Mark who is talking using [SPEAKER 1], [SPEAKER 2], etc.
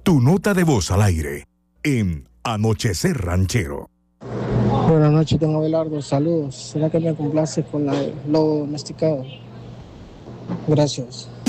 [SPEAKER 1] Tu nota de voz al aire en Anochecer Ranchero.
[SPEAKER 2] Buenas noches, don Abelardo. Saludos. ¿Será que me complace con la de Lobo Domesticado? Gracias.